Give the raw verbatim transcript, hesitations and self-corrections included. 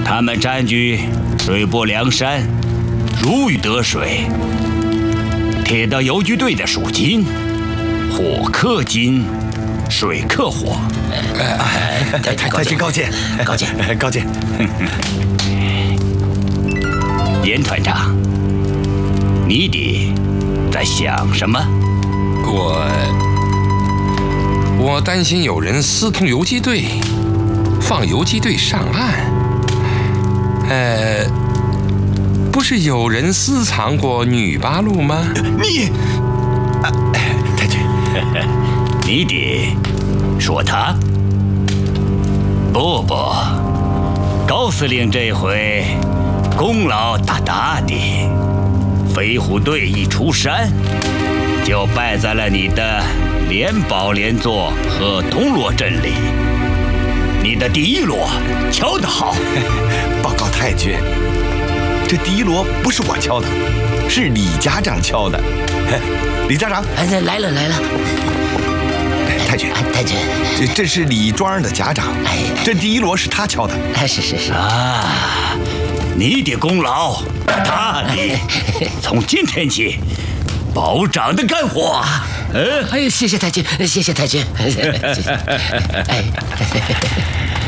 他们占据水泊梁山，如鱼得水。铁道游击队的属金，火克金，水克火。 太太太君高见， 高见， 高见。 严团长，你得在想什么？ 我我担心有人私通游击队，放游击队上岸。呃，不是有人私藏过女八路吗？ 你，啊，太君， 你得说他？不不，高司令这回功劳大大的，飞虎队一出山，就败在了你的连保连坐和铜锣阵里。你的第一锣敲得好。 报告太君，这第一锣不是我敲的，是李家长敲的。李家长， 哎，来了来了。 太君， 太君， 这这是李庄的家长。哎，这第一锣是他敲的。 哎，是是是啊，你的功劳大的，从今天起，保长的干活。 哎，哎，谢谢太君，谢谢太君。哎。